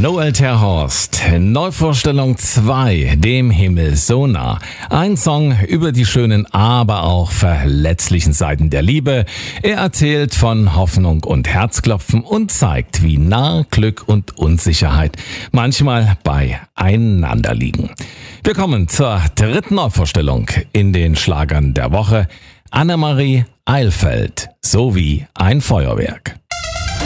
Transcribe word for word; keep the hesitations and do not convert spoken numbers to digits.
Noel Terhorst, Neuvorstellung zwei, dem Himmel so nah. Ein Song über die schönen, aber auch verletzlichen Seiten der Liebe. Er erzählt von Hoffnung und Herzklopfen und zeigt, wie nah Glück und Unsicherheit manchmal beieinander liegen. Wir kommen zur dritten Neuvorstellung in den Schlagern der Woche. Annemarie Eilfeld, so wie ein Feuerwerk.